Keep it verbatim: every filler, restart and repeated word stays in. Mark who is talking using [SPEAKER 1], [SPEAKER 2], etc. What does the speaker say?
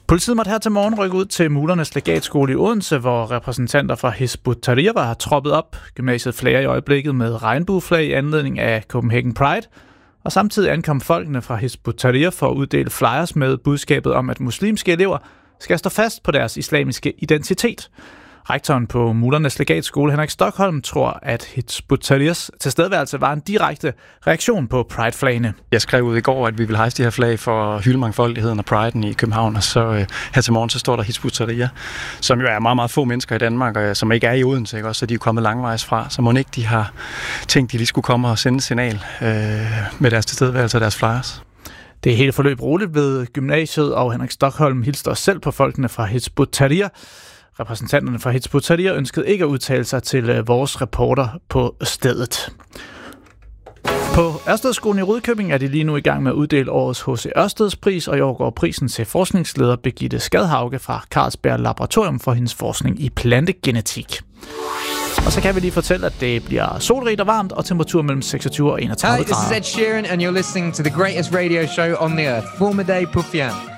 [SPEAKER 1] Politiet måtte her til morgen rykke ud til Mulernes Legatskole i Odense, hvor repræsentanter fra Hizb ut-Tahrir var troppet op. Gymnasiet flager i øjeblikket med regnbueflag i anledning af Copenhagen Pride, og samtidig ankom folkene fra Hizb ut-Tahrir for at uddele flyers med budskabet om, at muslimske elever skal stå fast på deres islamiske identitet. Rektoren på Mulernes Legatskole, Henrik Stockholm, tror, at Hizb ut-Tahrirs tilstedeværelse var en direkte reaktion på Pride-flagene.
[SPEAKER 2] Jeg skrev ud i går, at vi vil hejse de her flag for hylde mangfoldigheden og Pride'en i København, og så øh, her til morgen, så står der Hizb ut-Tahrir, som jo er meget, meget få mennesker i Danmark, og som ikke er i Odense, ikke? Også, så de er kommet langvejs fra, så må ikke de har tænkt, at de lige skulle komme og sende signal øh, med deres tilstedeværelse og deres flyers.
[SPEAKER 1] Det hele forløb roligt ved gymnasiet, og Henrik Stockholm hilste os selv på folkene fra Hizb ut-Tahrir. Repræsentanterne fra Hizb ut-Tahrir ønskede ikke at udtale sig til vores reporter på stedet. På Ørstedsskolen i Rudkøbing er de lige nu i gang med at uddele årets H C Ørsteds pris, og i år går prisen til forskningsleder Birgitte Skadhauge fra Carlsberg Laboratorium for hendes forskning i plantegenetik. Og så kan vi lige fortælle, at det bliver solrigt og varmt, og temperatur mellem seksogtyve og enogtredive grader.
[SPEAKER 3] Hi, this is Ed Sheeran, and you're listening to the greatest radio show on the earth, Formiddag på Fjern.